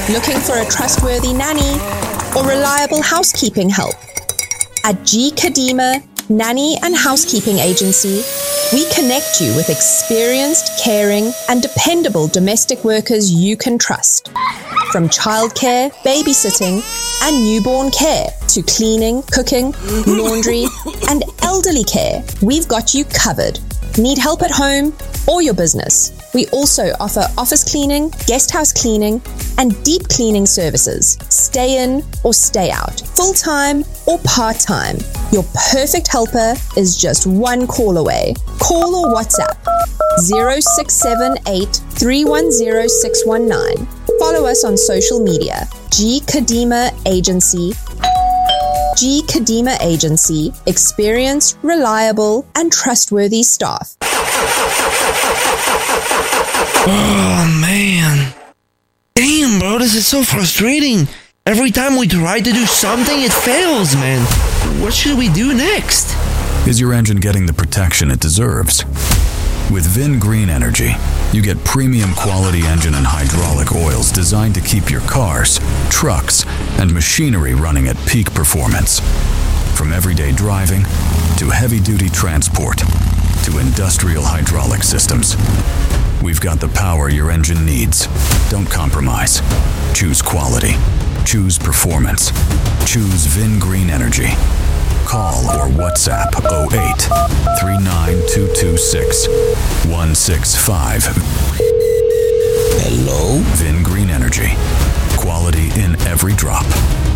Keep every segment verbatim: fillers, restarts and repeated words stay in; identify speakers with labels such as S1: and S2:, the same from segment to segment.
S1: Looking for a trustworthy nanny or reliable housekeeping help? At G. Kadima Nanny and Housekeeping Agency, we connect you with experienced, caring, and dependable domestic workers you can trust. From childcare, babysitting, and newborn care to cleaning, cooking, laundry, and elderly care, we've got you covered. Need help at home or your business? We also offer office cleaning, guest house cleaning, and deep cleaning services. Stay in or stay out, full-time or part-time. Your perfect helper is just one call away. Call or WhatsApp zero six seven eight, three one zero, six one nine. Follow us on social media. G. Kadima Agency. G. Kadima Agency. Experienced, reliable, and trustworthy staff.
S2: Oh, man. Damn, bro, this is so frustrating. Every time we try to do something, it fails, man. What should we do next?
S3: Is your engine getting the protection it deserves? With Vin Green Energy, you get premium quality engine and hydraulic oils designed to keep your cars, trucks, and machinery running at peak performance. From everyday driving to heavy-duty transport to industrial hydraulic systems, we've got the power your engine needs. Don't compromise. Choose quality. Choose performance. Choose Vin Green Energy. Call or WhatsApp oh eight, three nine two two six, one six five.
S2: Hello?
S3: Vin Green Energy. Quality in every drop.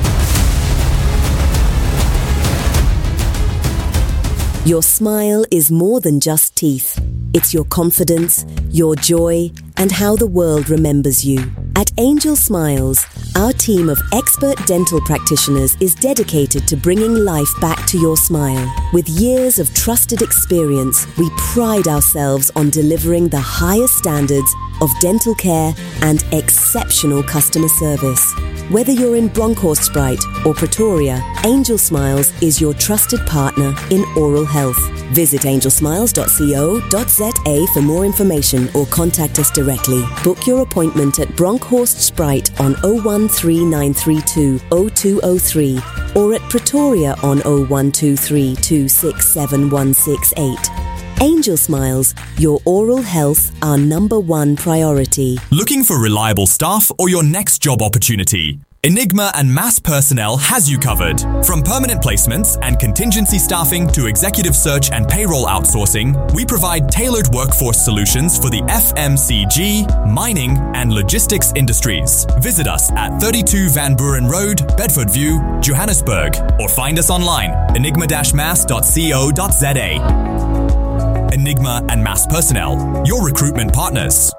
S4: Your smile is more than just teeth. It's your confidence, your joy, and how the world remembers you. At Angel Smiles, our team of expert dental practitioners is dedicated to bringing life back to your smile. With years of trusted experience, we pride ourselves on delivering the highest standards of dental care and exceptional customer service. Whether you're in Bronkhorstspruit or Pretoria, Angel Smiles is your trusted partner in oral health. Visit angel smiles dot co dot za for more information or contact us directly. Book your appointment at Bronkhorstspruit on oh one three nine three two, oh two oh three or at Pretoria on oh one two three, two six seven, one six eight. Angel Smiles, your oral health, our number one priority.
S5: Looking for reliable staff or your next job opportunity? Enigma and Mass Personnel has you covered. From permanent placements and contingency staffing to executive search and payroll outsourcing, we provide tailored workforce solutions for the F M C G, mining, and logistics industries. Visit us at thirty-two Van Buren Road, Bedford View, Johannesburg, or find us online, enigma dash mass dot co dot za. Enigma and Mass Personnel, your recruitment partners.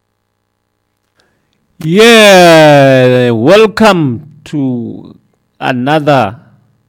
S6: Yeah, welcome to another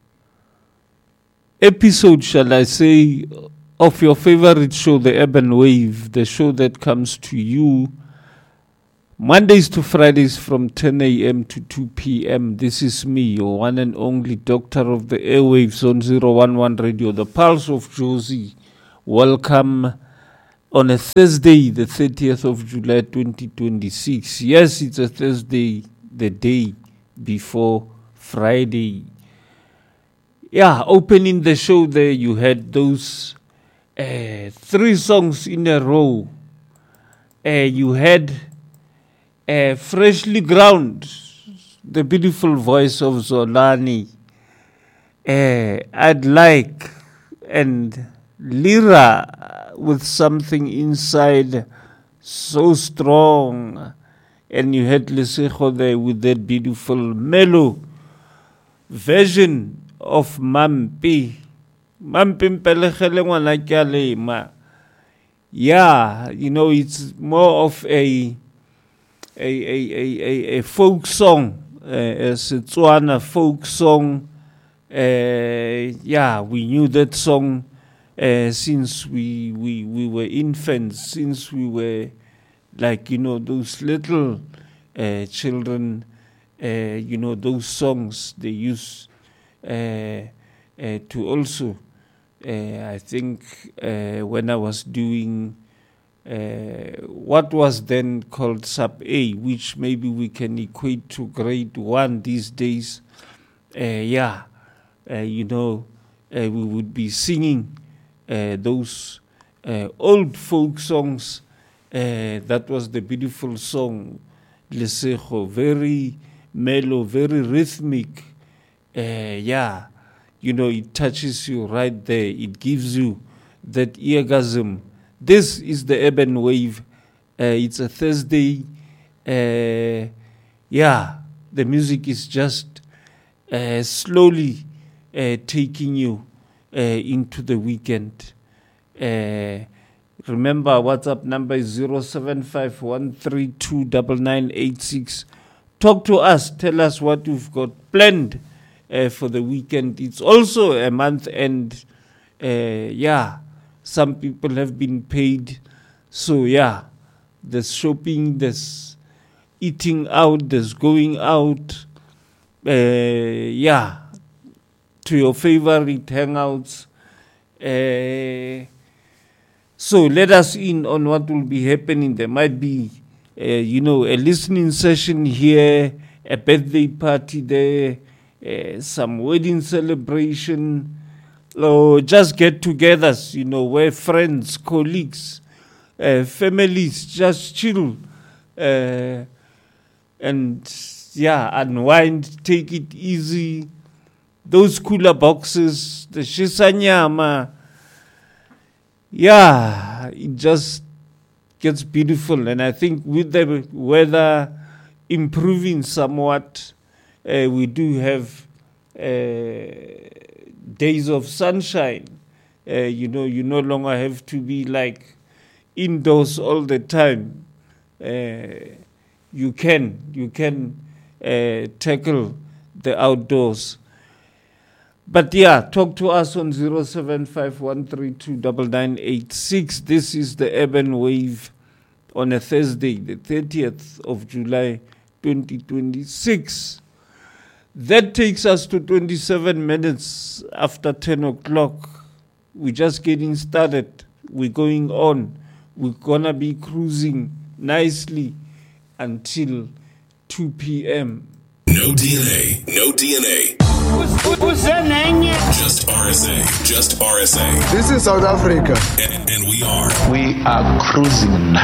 S6: episode, shall I say, of your favorite show, The Urban Wave, the show that comes to you Mondays to Fridays from ten a.m. to two p.m. This is me, your one and only doctor of the airwaves on zero one one Radio, the Pulse of Josie. Welcome on a Thursday, the thirtieth of July, twenty twenty-six. Yes, it's a Thursday, the day before Friday. Yeah, opening the show there, you had those uh, three songs in a row. Uh, you had uh, Freshly Ground, the beautiful voice of Zolani. Uh, I'd like, and Lira with Something Inside So Strong. And you had Lesego there with that beautiful mellow version of Mampi. Mampi Mpelechele ngwana kyale ma. Yeah, you know, it's more of a a a a, a, a folk song, uh, a Setswana folk song. Uh, yeah, we knew that song Uh, since we, we we were infants, since we were like, you know, those little uh, children, uh, you know, those songs they use uh, uh, to also, uh, I think, uh, when I was doing uh, what was then called Sub A, which maybe we can equate to grade one these days. Uh, yeah, uh, you know, uh, we would be singing uh, those uh, old folk songs. Uh, that was the beautiful song, Lesego, very mellow, very rhythmic. Uh, yeah, you know, it touches you right there. It gives you that eargasm. This is the Urban Wave. Uh, it's a Thursday. Uh, yeah, the music is just uh, slowly uh, taking you uh, into the weekend. Uh, remember, WhatsApp number is zero seven five one three two nine nine eight six. Talk to us. Tell us what you've got planned uh, for the weekend. It's also a month end. Uh, yeah. Some people have been paid. So, yeah, there's shopping, there's eating out, there's going out. Uh, yeah, to your favorite hangouts. Uh, so, let us in on what will be happening. There might be, uh, you know, a listening session here, a birthday party there, uh, some wedding celebration, or just get-togethers, you know, where friends, colleagues, uh, families just chill uh, and, yeah, unwind, take it easy. Those cooler boxes, the shisanyama, yeah, it just gets beautiful. And I think with the weather improving somewhat, uh, we do have Uh, days of sunshine. Uh, you know, you no longer have to be like indoors all the time. Uh, you can, you can uh, tackle the outdoors. But yeah, talk to us on zero seven five one three two nine nine eight six. This is the Urban Wave on a Thursday, the thirtieth of July, twenty twenty-six. That takes us to twenty-seven minutes after ten o'clock. We're just getting started. We're going on. We're going to be cruising nicely until two p.m.
S7: No D N A. No D N A.
S8: What's that name?
S7: Just R S A. Just R S A.
S8: This is South Africa.
S7: And, and we are.
S9: We are cruising